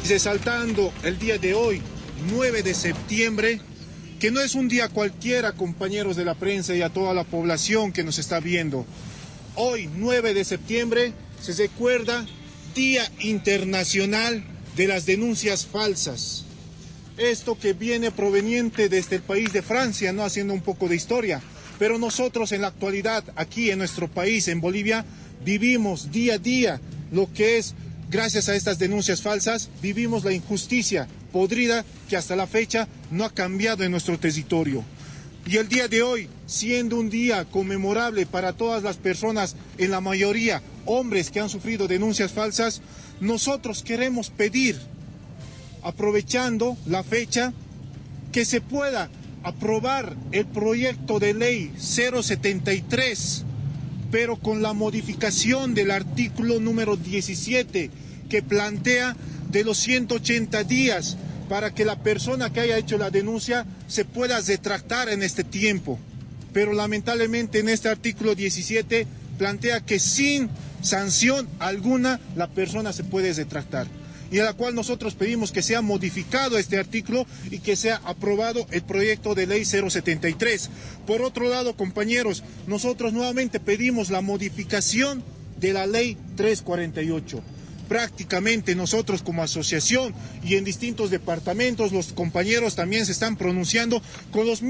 resaltando el día de hoy, 9 de septiembre, que no es un día cualquiera, compañeros de la prensa y a toda la población que nos está viendo. Hoy, 9 de septiembre, se recuerda Día Internacional de las Denuncias Falsas. Esto que viene proveniente desde el país de Francia, ¿no? Haciendo un poco de historia. Pero nosotros en la actualidad, aquí en nuestro país, en Bolivia, vivimos día a día lo que es, gracias a estas denuncias falsas, vivimos la injusticia podrida que hasta la fecha no ha cambiado en nuestro territorio. Y el día de hoy, siendo un día conmemorable para todas las personas, en la mayoría hombres que han sufrido denuncias falsas, nosotros queremos pedir, aprovechando la fecha, que se pueda aprobar el proyecto de ley 073, pero con la modificación del artículo número 17, que plantea de los 180 días para que la persona que haya hecho la denuncia se pueda retractar en este tiempo. Pero lamentablemente en este artículo 17 plantea que sin sanción alguna la persona se puede retractar, y a la cual nosotros pedimos que sea modificado este artículo y que sea aprobado el proyecto de ley 073. Por otro lado, compañeros, nosotros nuevamente pedimos la modificación de la ley 348. Prácticamente nosotros como asociación y en distintos departamentos, los compañeros también se están pronunciando con las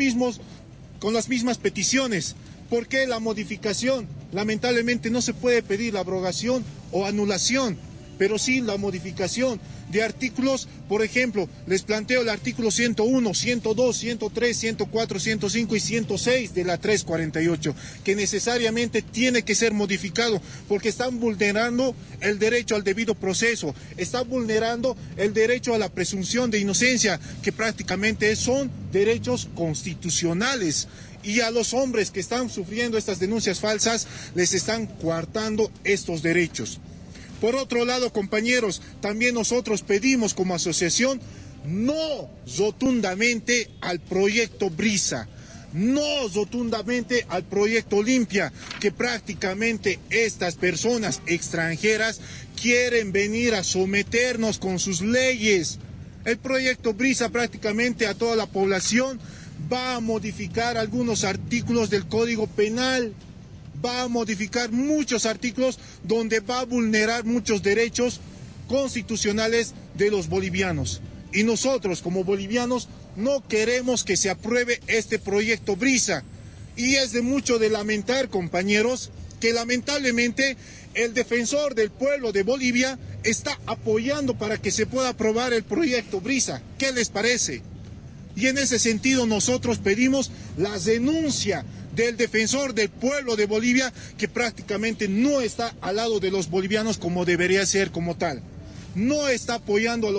mismas peticiones. ¿Por qué la modificación? Lamentablemente no se puede pedir la abrogación o anulación, pero sí la modificación de artículos. Por ejemplo, les planteo el artículo 101, 102, 103, 104, 105 y 106 de la 348, que necesariamente tiene que ser modificado porque están vulnerando el derecho al debido proceso, están vulnerando el derecho a la presunción de inocencia, que prácticamente son derechos constitucionales. Y a los hombres que están sufriendo estas denuncias falsas les están coartando estos derechos. Por otro lado, compañeros, también nosotros pedimos como asociación no rotundamente al proyecto Brisa, no rotundamente al proyecto Limpia, que prácticamente estas personas extranjeras quieren venir a someternos con sus leyes. El proyecto Brisa prácticamente a toda la población va a modificar algunos artículos del Código Penal, va a modificar muchos artículos donde va a vulnerar muchos derechos constitucionales de los bolivianos. Y nosotros como bolivianos no queremos que se apruebe este proyecto Brisa. Y es de mucho de lamentar, compañeros, que lamentablemente el defensor del pueblo de Bolivia está apoyando para que se pueda aprobar el proyecto Brisa. ¿Qué les parece? Y en ese sentido nosotros pedimos la denuncia del defensor del pueblo de Bolivia, que prácticamente no está al lado de los bolivianos como debería ser como tal. No está apoyando a los